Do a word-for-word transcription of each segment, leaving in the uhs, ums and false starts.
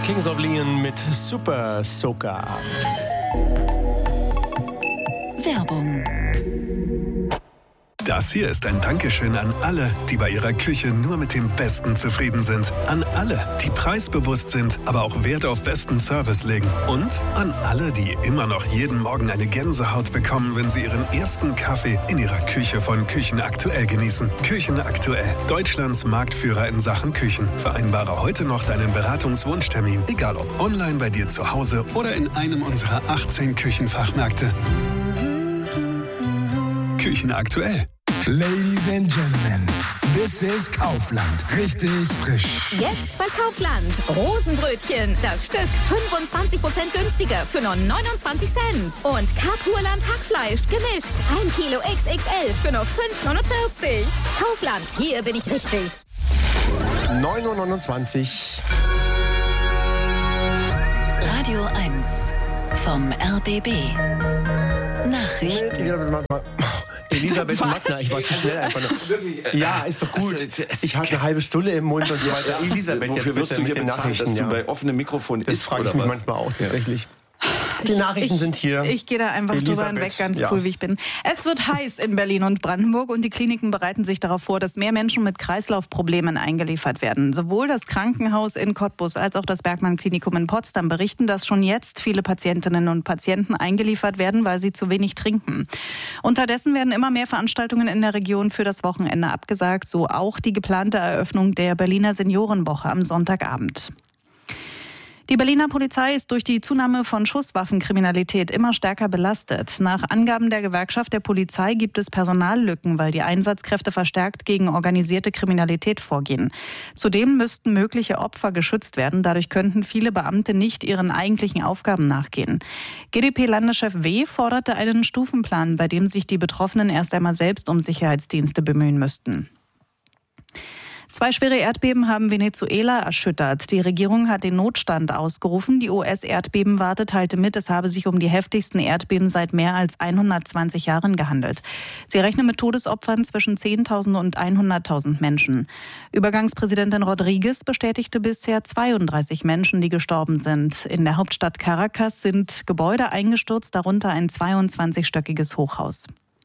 Kings of Leon mit Super Soaker. Werbung. Das hier ist ein Dankeschön an alle, die bei ihrer Küche nur mit dem Besten zufrieden sind. An alle, die preisbewusst sind, aber auch Wert auf besten Service legen. Und an alle, die immer noch jeden Morgen eine Gänsehaut bekommen, wenn sie ihren ersten Kaffee in ihrer Küche von Küchen Aktuell genießen. Küchen Aktuell, Deutschlands Marktführer in Sachen Küchen. Vereinbare heute noch deinen Beratungswunschtermin, egal ob online bei dir zu Hause oder in einem unserer achtzehn Küchenfachmärkte. Küchen Aktuell. Ladies and Gentlemen, this is Kaufland. Richtig frisch. Jetzt bei Kaufland. Rosenbrötchen. Das Stück fünfundzwanzig Prozent günstiger für nur neunundzwanzig Cent. Und Kapurland Hackfleisch gemischt. ein Kilo X X L für nur fünf neunundvierzig. Kaufland, hier bin ich richtig. neun Uhr neunundzwanzig. Radio eins vom R B B. Nachrichten. Elisabeth Mattner, ich war zu schnell einfach nur. Ja, ist doch gut. Ich habe eine halbe Stunde im Mund und so weiter. Elisabeth, wofür jetzt wirst bitte du hier mit den bezahlt, Nachrichten. dass du Ja. bei offenem Mikrofon Das isst, frage ich oder mich was? manchmal auch tatsächlich. Die Nachrichten ich, sind hier. Ich gehe da einfach Elisabeth, drüber hinweg, ganz ja. cool, wie ich bin. Es wird heiß in Berlin und Brandenburg und die Kliniken bereiten sich darauf vor, dass mehr Menschen mit Kreislaufproblemen eingeliefert werden. Sowohl das Krankenhaus in Cottbus als auch das Bergmann-Klinikum in Potsdam berichten, dass schon jetzt viele Patientinnen und Patienten eingeliefert werden, weil sie zu wenig trinken. Unterdessen werden immer mehr Veranstaltungen in der Region für das Wochenende abgesagt, so auch die geplante Eröffnung der Berliner Seniorenwoche am Sonntagabend. Die Berliner Polizei ist durch die Zunahme von Schusswaffenkriminalität immer stärker belastet. Nach Angaben der Gewerkschaft der Polizei gibt es Personallücken, weil die Einsatzkräfte verstärkt gegen organisierte Kriminalität vorgehen. Zudem müssten mögliche Opfer geschützt werden. Dadurch könnten viele Beamte nicht ihren eigentlichen Aufgaben nachgehen. G d P-Landeschef W. forderte einen Stufenplan, bei dem sich die Betroffenen erst einmal selbst um Sicherheitsdienste bemühen müssten. Zwei schwere Erdbeben haben Venezuela erschüttert. Die Regierung hat den Notstand ausgerufen. Die U S-Erdbebenwarte teilte mit, es habe sich um die heftigsten Erdbeben seit mehr als hundertzwanzig Jahren gehandelt. Sie rechnen mit Todesopfern zwischen zehntausend und hunderttausend Menschen. Übergangspräsidentin Rodriguez bestätigte bisher zweiunddreißig Menschen, die gestorben sind. In der Hauptstadt Caracas sind Gebäude eingestürzt, darunter ein zweiundzwanzigstöckiges Hochhaus.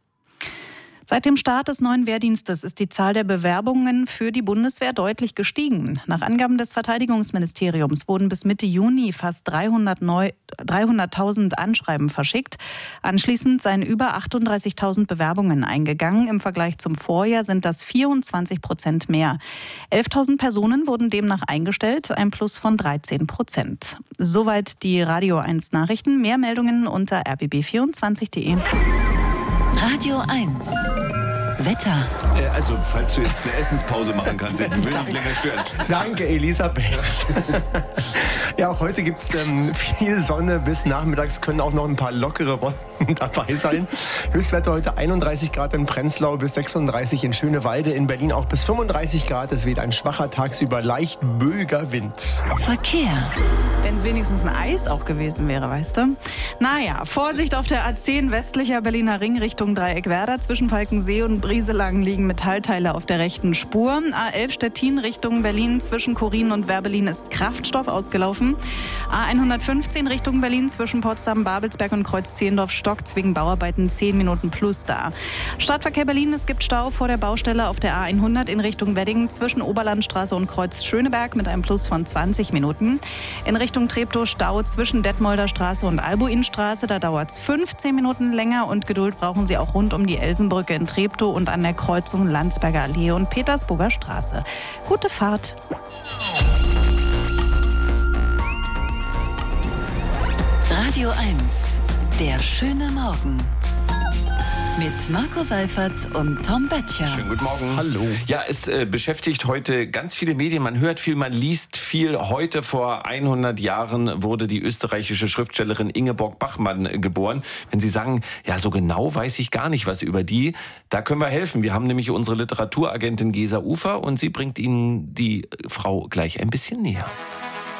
Seit dem Start des neuen Wehrdienstes ist die Zahl der Bewerbungen für die Bundeswehr deutlich gestiegen. Nach Angaben des Verteidigungsministeriums wurden bis Mitte Juni fast dreihunderttausend Anschreiben verschickt. Anschließend seien über achtunddreißigtausend Bewerbungen eingegangen. Im Vergleich zum Vorjahr sind das vierundzwanzig Prozent mehr. elftausend Personen wurden demnach eingestellt, ein Plus von dreizehn Prozent. Soweit die Radio eins Nachrichten. Mehr Meldungen unter r b b vierundzwanzig punkt d e. Radio eins. Wetter. Äh, also, falls du jetzt eine Essenspause machen kannst, ich will nicht länger stören. Danke, Elisabeth. Ja, auch heute gibt es ähm, viel Sonne. Bis nachmittags können auch noch ein paar lockere Wolken dabei sein. Höchstwetter heute einunddreißig Grad in Prenzlau bis sechsunddreißig in Schöneweide. In Berlin auch bis fünfunddreißig Grad. Es weht ein schwacher, tagsüber leicht böiger Wind. Verkehr. Wenn es wenigstens ein Eis auch gewesen wäre, weißt du? Naja, Vorsicht auf der A zehn westlicher Berliner Ring Richtung Dreieckwerder. Zwischen Falkensee und Brieselang liegen Metallteile auf der rechten Spur. A elf Stettin Richtung Berlin zwischen Chorin und Werbelin ist Kraftstoff ausgelaufen. A hundertfünfzehn Richtung Berlin zwischen Potsdam, Babelsberg und Kreuz-Zehlendorf stockt wegen Bauarbeiten zehn Minuten plus da. Stadtverkehr Berlin, es gibt Stau vor der Baustelle auf der A hundert in Richtung Wedding zwischen Oberlandstraße und Kreuz Schöneberg mit einem Plus von zwanzig Minuten. In Richtung Treptow Stau zwischen Detmolder Straße und Albuinstraße, da dauert es fünfzehn Minuten länger und Geduld brauchen Sie auch rund um die Elsenbrücke in Treptow und an der Kreuzung Landsberger Allee und Petersburger Straße. Gute Fahrt. Radio eins. Der schöne Morgen. Mit Marco Seifert und Tom Böttcher. Schönen guten Morgen. Hallo. Ja, es äh, beschäftigt heute ganz viele Medien. Man hört viel, man liest viel. Heute vor hundert Jahren wurde die österreichische Schriftstellerin Ingeborg Bachmann äh, geboren. Wenn Sie sagen, ja, so genau weiß ich gar nicht was über die, da können wir helfen. Wir haben nämlich unsere Literaturagentin Gesa Ufer und sie bringt Ihnen die Frau gleich ein bisschen näher.